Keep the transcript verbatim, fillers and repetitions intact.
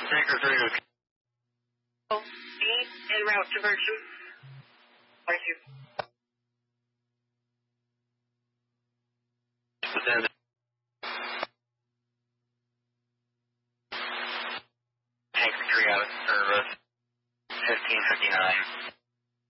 Tanker three oh two. En route to Virtue. Thank you.